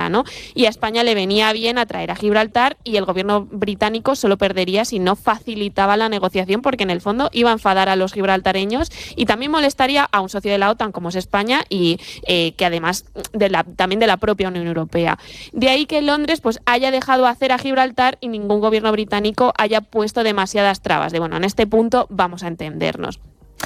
¿no? Y a España le venía bien atraer a Gibraltar y el gobierno británico solo perdería si no facilitaba la negociación, porque en el fondo iba a enfadar a los gibraltareños y también molestaría a un socio de la OTAN como es España y que además también de la propia Unión Europea. De ahí que Londres pues haya dejado hacer a Gibraltar y ningún gobierno británico haya puesto demasiadas trabas. De bueno, en este punto vamos a entendernos.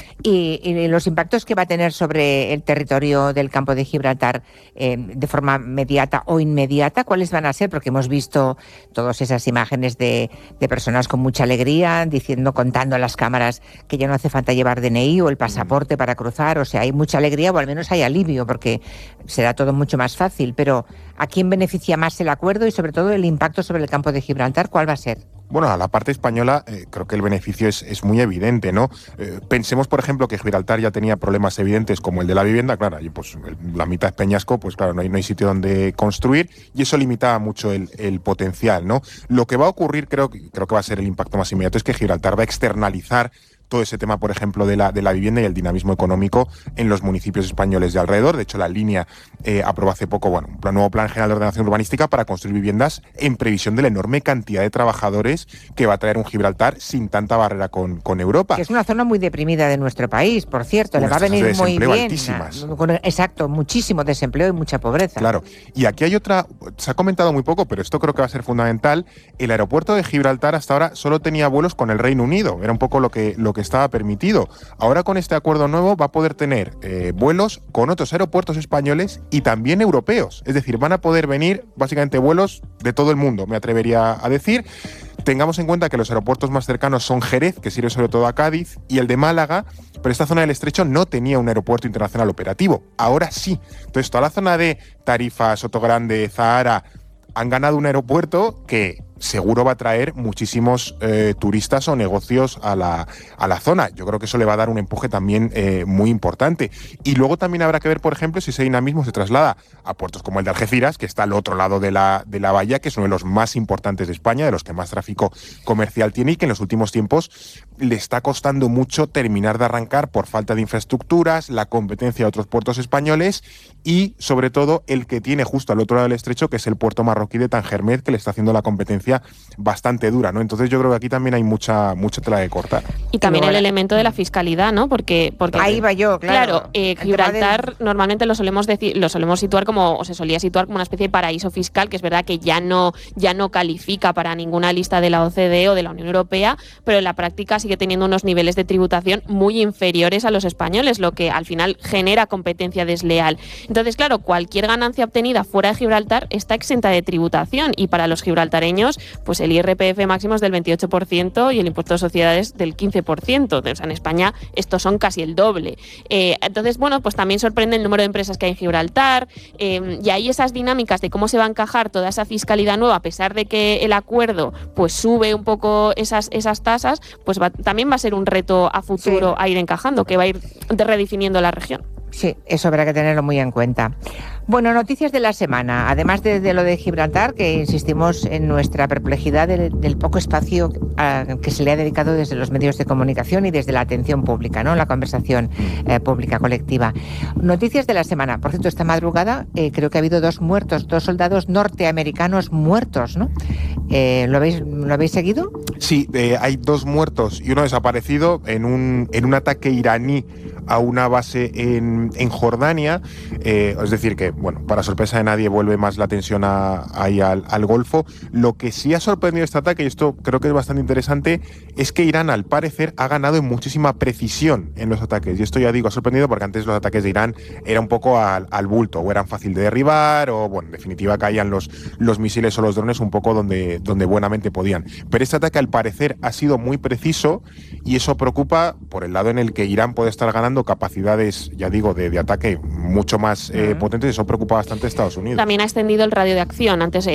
Y los impactos que va a tener sobre el territorio del campo de Gibraltar de forma mediata o inmediata, ¿cuáles van a ser? Porque hemos visto todas esas imágenes de personas con mucha alegría contando a las cámaras que ya no hace falta llevar DNI o el pasaporte para cruzar. O sea, hay mucha alegría o al menos hay alivio porque será todo mucho más fácil. Pero ¿a quién beneficia más el acuerdo y sobre todo el impacto sobre el campo de Gibraltar? ¿Cuál va a ser? Bueno, a la parte española creo que el beneficio es muy evidente, ¿no? Pensemos, por ejemplo, que Gibraltar ya tenía problemas evidentes como el de la vivienda. Claro, y pues la mitad es peñasco, pues claro, no hay sitio donde construir y eso limitaba mucho el potencial, ¿no? Lo que va a ocurrir, creo que va a ser el impacto más inmediato, es que Gibraltar va a externalizar todo ese tema, por ejemplo, de la vivienda y el dinamismo económico en los municipios españoles de alrededor. De hecho, la línea aprobó hace poco un nuevo plan general de ordenación urbanística para construir viviendas en previsión de la enorme cantidad de trabajadores que va a traer un Gibraltar sin tanta barrera con Europa. Que es una zona muy deprimida de nuestro país, por cierto. Le va a venir muy bien. Altísimas. Exacto, muchísimo desempleo y mucha pobreza. Claro. Y aquí hay otra, se ha comentado muy poco, pero esto creo que va a ser fundamental. El aeropuerto de Gibraltar hasta ahora solo tenía vuelos con el Reino Unido. Era un poco lo que estaba permitido. Ahora con este acuerdo nuevo va a poder tener vuelos con otros aeropuertos españoles y también europeos. Es decir, van a poder venir básicamente vuelos de todo el mundo, me atrevería a decir. Tengamos en cuenta que los aeropuertos más cercanos son Jerez, que sirve sobre todo a Cádiz, y el de Málaga, pero esta zona del Estrecho no tenía un aeropuerto internacional operativo. Ahora sí. Entonces, toda la zona de Tarifa, Sotogrande, Zahara, han ganado un aeropuerto que seguro va a traer muchísimos turistas o negocios a la zona. Yo creo que eso le va a dar un empuje también muy importante. Y luego también habrá que ver, por ejemplo, si ese dinamismo se traslada a puertos como el de Algeciras, que está al otro lado de la bahía, que es uno de los más importantes de España, de los que más tráfico comercial tiene y que en los últimos tiempos le está costando mucho terminar de arrancar por falta de infraestructuras, la competencia de otros puertos españoles y, sobre todo, el que tiene justo al otro lado del estrecho, que es el puerto marroquí de Tangermet, que le está haciendo la competencia bastante dura, ¿no? Entonces yo creo que aquí también hay mucha tela de cortar. Y también el elemento de la fiscalidad, ¿no? Porque ahí va yo, claro. Gibraltar normalmente lo solemos situar como, o se solía situar como una especie de paraíso fiscal, que es verdad que ya no califica para ninguna lista de la OCDE o de la Unión Europea, pero en la práctica sigue teniendo unos niveles de tributación muy inferiores a los españoles, lo que al final genera competencia desleal. Entonces, claro, cualquier ganancia obtenida fuera de Gibraltar está exenta de tributación y para los gibraltareños pues el IRPF máximo es del 28% y el impuesto de sociedades del 15%. O sea, en España estos son casi el doble. Entonces, bueno, pues también sorprende el número de empresas que hay en Gibraltar y ahí esas dinámicas de cómo se va a encajar toda esa fiscalidad nueva, a pesar de que el acuerdo pues sube un poco esas tasas, pues también va a ser un reto a futuro a ir encajando, que va a ir redefiniendo la región. Sí, eso habrá que tenerlo muy en cuenta. Bueno, noticias de la semana. Además de lo de Gibraltar, que insistimos en nuestra perplejidad del poco espacio que se le ha dedicado desde los medios de comunicación y desde la atención pública, ¿no? La conversación pública colectiva. Noticias de la semana. Por cierto, esta madrugada creo que ha habido 2 muertos, 2 soldados norteamericanos muertos, ¿no? ¿Lo habéis seguido? Sí, hay 2 muertos y uno desaparecido en un ataque iraní a una base en Jordania. Es decir que, bueno, para sorpresa de nadie vuelve más la tensión ahí al Golfo. Lo que sí ha sorprendido este ataque, y esto creo que es bastante interesante, es que Irán al parecer ha ganado en muchísima precisión en los ataques. Y esto ya digo, ha sorprendido porque antes los ataques de Irán era un poco al bulto, o eran fácil de derribar, o bueno, en definitiva caían los misiles o los drones un poco donde buenamente podían. Pero este ataque al parecer ha sido muy preciso y eso preocupa por el lado en el que Irán puede estar ganando capacidades, ya digo, de ataque mucho más potentes, y eso preocupa bastante a Estados Unidos. También ha extendido el radio de acción. Antes,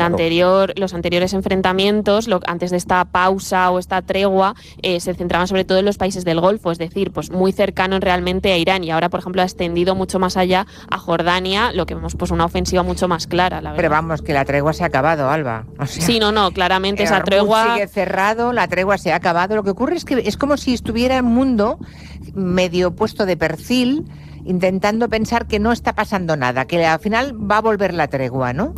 los anteriores enfrentamientos, antes de esta pausa o esta tregua, se centraban sobre todo en los países del Golfo, es decir, pues muy cercano realmente a Irán, y ahora, por ejemplo, ha extendido mucho más allá a Jordania, lo que vemos pues una ofensiva mucho más clara, la verdad. Pero vamos, que la tregua se ha acabado, Alba. O sea, sí, no, claramente esa tregua sigue cerrado, la tregua se ha acabado. Lo que ocurre es que es como si estuviera el mundo medio puesto de perfil, intentando pensar que no está pasando nada, que al final va a volver la tregua, ¿no?